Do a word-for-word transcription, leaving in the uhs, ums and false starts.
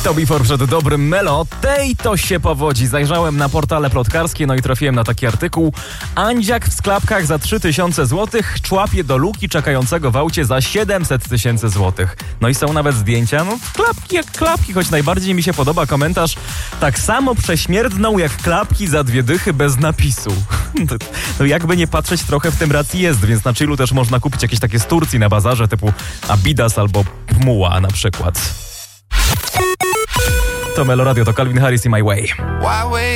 To before przed dobrym Melo, tej to się powodzi. Zajrzałem na portale plotkarskie, no i trafiłem na taki artykuł. Andziak w sklepkach za trzy tysiące złotych człapie do luki czekającego w aucie za siedemset tysięcy złotych. No i są nawet zdjęcia, no klapki jak klapki, choć najbardziej mi się podoba komentarz: tak samo prześmierdną jak klapki za dwie dychy bez napisu. No jakby nie patrzeć, trochę w tym racji jest, więc na chillu też można kupić jakieś takie z Turcji na bazarze typu Adidas albo Pmuła na przykład. To Melo Radio, to Calvin Harris i My Way.